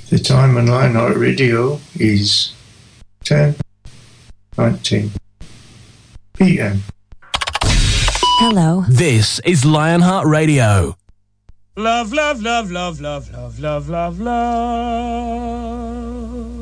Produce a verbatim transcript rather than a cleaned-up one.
The time on Lionheart Radio is ten nineteen p m. Hello. This is Lionheart Radio. Love, love, love, love, love, love, love, love, love.